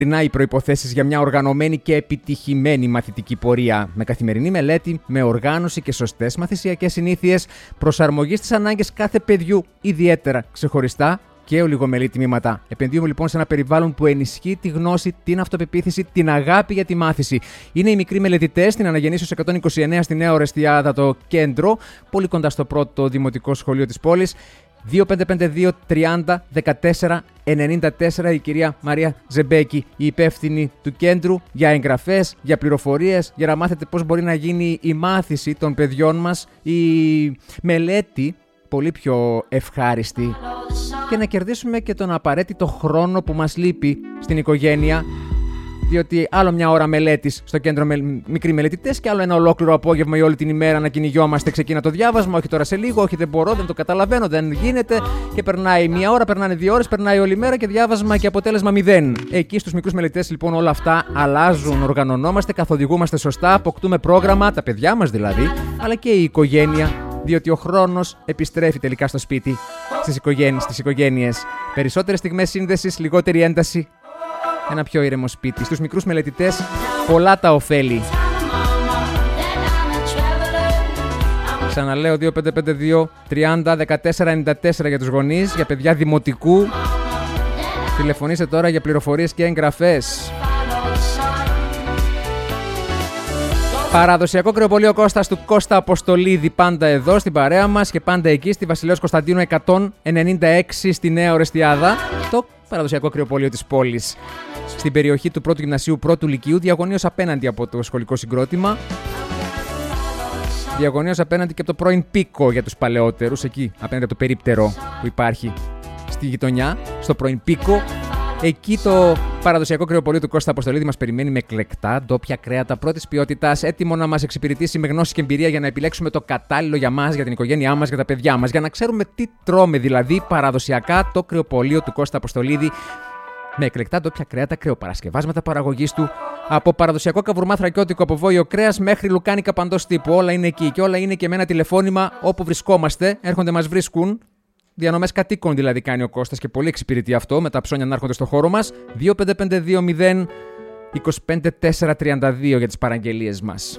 οι προϋποθέσεις για μια οργανωμένη και επιτυχημένη μαθητική πορεία. Με καθημερινή μελέτη, με οργάνωση και σωστές μαθησιακές συνήθειες, προσαρμογή στις ανάγκες κάθε παιδιού, ιδιαίτερα ξεχωριστά και ολιγομελή τμήματα. Επενδύουμε λοιπόν σε ένα περιβάλλον που ενισχύει τη γνώση, την αυτοπεποίθηση, την αγάπη για τη μάθηση. Είναι οι μικροί μελετητές στην Αναγεννήσεως 129 στη Νέα Ορεστιάδα, το κέντρο, πολύ κοντά στο πρώτο δημοτικό σχολείο της πόλης. 2552 30 14 94, η κυρία Μαρία Ζεμπέκη, η υπεύθυνη του κέντρου, για εγγραφές, για πληροφορίες, για να μάθετε πώς μπορεί να γίνει η μάθηση των παιδιών μας, η μελέτη πολύ πιο ευχάριστη και να κερδίσουμε και τον απαραίτητο χρόνο που μας λείπει στην οικογένεια. Διότι άλλο μια ώρα μελέτης στο κέντρο μικροί μελετητές και άλλο ένα ολόκληρο απόγευμα ή όλη την ημέρα να κυνηγιόμαστε. Ξεκίνα το διάβασμα, όχι τώρα σε λίγο, όχι δεν μπορώ, δεν το καταλαβαίνω, δεν γίνεται. Και περνάει μια ώρα, περνάνε 2 ώρες, περνάει όλη μέρα και διάβασμα και αποτέλεσμα 0. Εκεί στους μικρούς μελετητές λοιπόν όλα αυτά αλλάζουν. Οργανωνόμαστε, καθοδηγούμαστε σωστά, αποκτούμε πρόγραμμα, τα παιδιά μας δηλαδή, αλλά και η οικογένεια. Διότι ο χρόνος επιστρέφει τελικά στο σπίτι, στις οικογένειες. Περισσότερες στιγμές σύνδεσης, λιγότερη ένταση. Ένα πιο ήρεμο σπίτι. Στους μικρούς μελετητές πολλά τα ωφέλη. Ξαναλέω 2552 30 14 94 για τους γονείς, για παιδιά δημοτικού. Τηλεφωνήστε τώρα για πληροφορίες και εγγραφές. Παραδοσιακό κρεοπωλείο Κώστας του Κώστα Αποστολίδη, πάντα εδώ στην παρέα μας και πάντα εκεί στη Βασιλέως Κωνσταντίνου 196 στη Νέα Ορεστιάδα. Το παραδοσιακό κρεοπωλείο της πόλης. Στην περιοχή του πρώτου γυμνασίου, πρώτου λυκείου, διαγωνίως απέναντι από το σχολικό συγκρότημα. Διαγωνίως απέναντι και από το πρώην Πίκο για τους παλαιότερους, εκεί απέναντι από το περίπτερο που υπάρχει στη γειτονιά, στο πρώην Πίκο. Εκεί το παραδοσιακό κρεοπωλείο του Κώστα Αποστολίδη μας περιμένει με εκλεκτά ντόπια κρέατα πρώτης ποιότητας, έτοιμο να μας εξυπηρετήσει με γνώση και εμπειρία για να επιλέξουμε το κατάλληλο για μας, για την οικογένειά μας, για τα παιδιά μας, για να ξέρουμε τι τρώμε, δηλαδή παραδοσιακά το κρεοπωλείο του Κώστα Αποστολίδη. Με εκλεκτά ντόπια κρέατα, κρεοπαρασκευάσματα παραγωγής του, από παραδοσιακό καβουρμά θρακιώτικο από βόλιο κρέας μέχρι λουκάνικα παντός τύπου. Όλα είναι εκεί και όλα είναι και με ένα τηλεφώνημα όπου βρισκόμαστε. Έρχονται, μας βρίσκουν. Διανομές κατοίκων δηλαδή κάνει ο Κώστας και πολύ εξυπηρετεί αυτό με τα ψώνια να έρχονται στο χώρο μας. 2552 0 25 432 για τις παραγγελίες μας.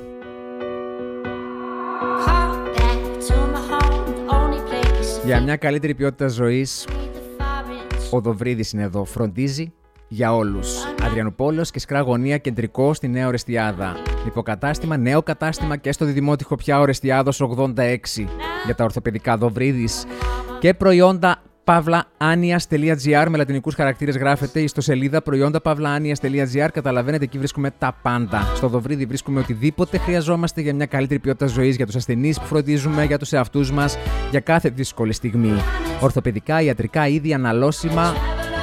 Για μια καλύτερη ποιότητα ζωής, ο Δοβρίδης είναι εδώ, φροντίζει για όλους. Αδριανούπολεως και Σκρά Γωνία, κεντρικό στη Νέα Ορεστιάδα. Υποκατάστημα, νέο κατάστημα και στο διδημότυχο πια Ορεστιάδος 86 για τα ορθοπαιδικά. Δοβρίδης. Και προϊόντα pavlaanias.gr με λατινικούς χαρακτήρες γράφεται, η ιστοσελίδα προϊόντα-pavlaanias.gr. Καταλαβαίνετε, εκεί βρίσκουμε τα πάντα. Στο Δοβρίδι βρίσκουμε οτιδήποτε χρειαζόμαστε για μια καλύτερη ποιότητα ζωής, για τους ασθενείς που φροντίζουμε, για τους εαυτούς μας, για κάθε δύσκολη στιγμή. Ορθοπαιδικά, ιατρικά είδη, αναλώσιμα.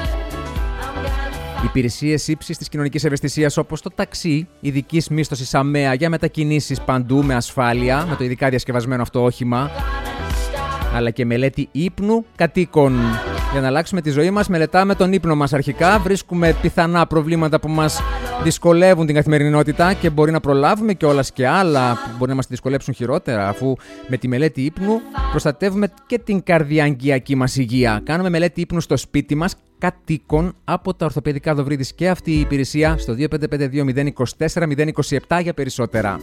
Υπηρεσίες ύψης της κοινωνικής ευαισθησίας όπως το ταξί, ειδικής μίσθωσης ΑΜΕΑ για μετακινήσεις παντού με ασφάλεια, με το ειδικά διασκευασμένο αυτό όχημα. Αλλά και μελέτη ύπνου κατοίκων. Για να αλλάξουμε τη ζωή μας, μελετάμε τον ύπνο μας αρχικά. Βρίσκουμε πιθανά προβλήματα που μας δυσκολεύουν την καθημερινότητα και μπορεί να προλάβουμε κιόλας και άλλα που μπορεί να μας δυσκολέψουν χειρότερα, αφού με τη μελέτη ύπνου προστατεύουμε και την καρδιαγγειακή μας υγεία. Κάνουμε μελέτη ύπνου στο σπίτι μας κατοίκων από τα ορθοπαιδικά Δοβρίδης και αυτή η υπηρεσία στο 2552 024 027 για περισσότερα.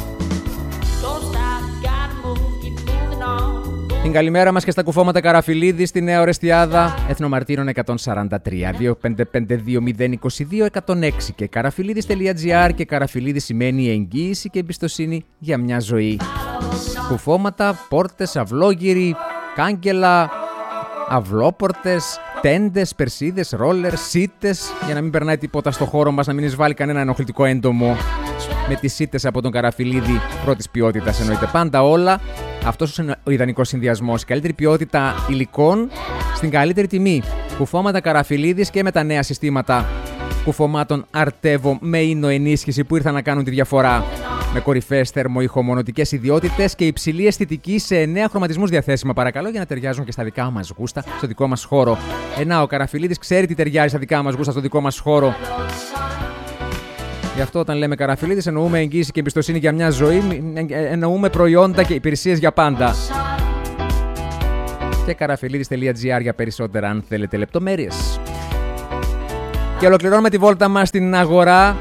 Την καλημέρα μας και στα κουφώματα Καραφιλίδη στη Νέα Ορεστιάδα, Εθνομαρτύρων 143, 2552 022 106 και καραφιλίδης.gr. Και Καραφιλίδη σημαίνει εγγύηση και εμπιστοσύνη για μια ζωή. Κουφώματα, πόρτες, αυλόγυροι, κάγκελα, αυλόπορτες, τέντες, περσίδες, ρόλερ, σίτες, για να μην περνάει τίποτα στο χώρο μας, να μην εισβάλλει κανένα ενοχλητικό έντομο. Με τις σίτες από τον Καραφιλίδη πρώτης ποιότητας εννοείται πάντα όλα. Αυτός είναι ο ιδανικός συνδυασμός. Η καλύτερη ποιότητα υλικών στην καλύτερη τιμή. Κουφώματα Καραφιλίδης και με τα νέα συστήματα κουφωμάτων Artevo με ίνο ενίσχυση που ήρθαν να κάνουν τη διαφορά. Με κορυφαίες θερμοϊχομονωτικές ιδιότητες και υψηλή αισθητική σε 9 χρωματισμούς διαθέσιμα, παρακαλώ, για να ταιριάζουν και στα δικά μας γούστα, στο δικό μας χώρο. Ο Καραφιλίδης ξέρει τι ταιριάζει στα δικά μας γούστα, στο δικό μας χώρο. Γι' αυτό όταν λέμε Καραφιλίδης εννοούμε εγγύηση και εμπιστοσύνη για μια ζωή, εννοούμε προϊόντα και υπηρεσίες για πάντα. Και καραφιλίδης.gr για περισσότερα αν θέλετε λεπτομέρειες. Και ολοκληρώνουμε τη βόλτα μας στην αγορά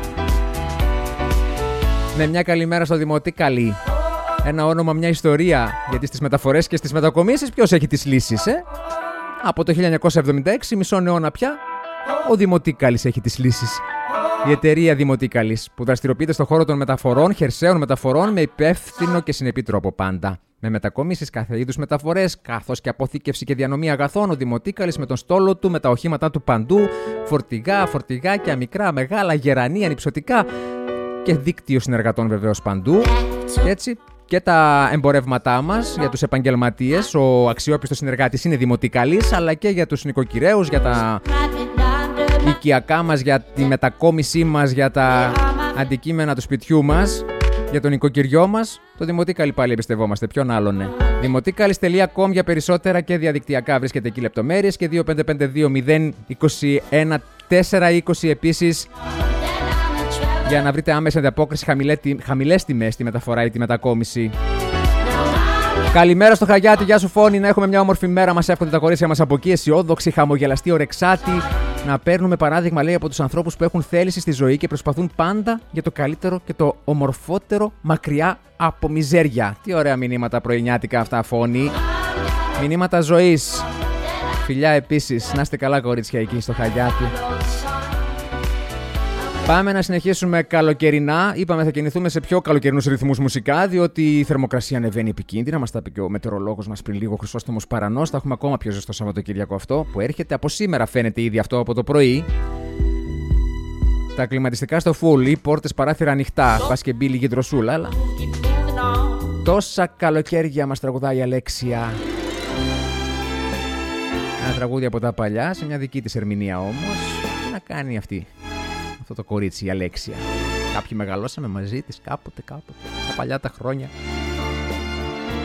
με μια καλημέρα στο Δημοτή Καλή. Ένα όνομα, μια ιστορία, γιατί στις μεταφορές και στις μετακομίσεις ποιος έχει τις λύσεις, Από το 1976, μισό αιώνα πια, ο Δημοτίκαλης έχει τις λύσεις. Η εταιρεία Δημοτίκαλης, που δραστηριοποιείται στον χώρο των μεταφορών, χερσαίων μεταφορών, με υπεύθυνο και συνεπή τρόπο πάντα. Με μετακομίσεις, κάθε είδους μεταφορές, καθώς και αποθήκευση και διανομή αγαθών, ο Δημοτίκαλης με τον στόλο του, με τα οχήματά του παντού, φορτηγάκια, μικρά, μεγάλα, γερανή, ανυψωτικά και δίκτυο συνεργατών βεβαίως παντού. Και έτσι και τα εμπορεύματά μας για τους επαγγελματίες, ο αξιόπιστος συνεργάτης είναι Δημοτίκαλης, αλλά και για τους νοικοκυρέους, για τα οικιακά μας, για τη μετακόμισή μας, για τα αντικείμενα του σπιτιού μας, για το νοικοκυριό μας, το Δημοτίκαλη πάλι εμπιστευόμαστε. Ποιον άλλον, Δημοτίκαλης.com για περισσότερα και διαδικτυακά βρίσκεται εκεί λεπτομέρειες και 2552-021-420 επίσης για να βρείτε άμεση ανταπόκριση, χαμηλές τιμές στη μεταφορά ή τη μετακόμιση. Καλημέρα στο Χαγιάτι, γεια σου Φώνη, να έχουμε μια όμορφη μέρα. Μας εύχονται τα κορίτσια μας από εκεί, αισιόδοξοι, χαμογελαστοί, ορεξάτοι. Να παίρνουμε παράδειγμα, λέει, από τους ανθρώπους που έχουν θέληση στη ζωή και προσπαθούν πάντα για το καλύτερο και το ομορφότερο, μακριά από μιζέρια. Τι ωραία μηνύματα πρωινιάτικα αυτά, Φώνη. Μηνύματα ζωής. Φιλιά επίσης, να είστε καλά κορίτσια εκεί στο Χαγιάτι. Πάμε να συνεχίσουμε καλοκαιρινά. Είπαμε θα κινηθούμε σε πιο καλοκαιρινούς ρυθμούς μουσικά, διότι η θερμοκρασία ανεβαίνει επικίνδυνα. Μας τα είπε και ο μετεωρολόγος μας πριν λίγο, Χρυσόστομος Παρανός. Θα έχουμε ακόμα πιο ζεστό Σαββατοκύριακο αυτό που έρχεται. Από σήμερα φαίνεται ήδη αυτό από το πρωί. Τα κλιματιστικά στο full, οι πόρτες παράθυρα ανοιχτά. Πας και μπει λίγη δροσούλα, αλλά. Τόσα καλοκαίρια μας τραγουδάει η Αλέξια. Ένα τραγούδι από τα παλιά, σε μια δική της ερμηνεία όμως. Τι να κάνει αυτή. Αυτό το κορίτσι, η Αλέξια. Κάποιοι μεγαλώσαμε μαζί της κάποτε, τα παλιά τα χρόνια.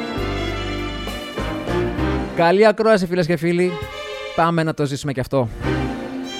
Καλή ακρόαση φίλες και φίλοι. Πάμε να το ζήσουμε κι αυτό.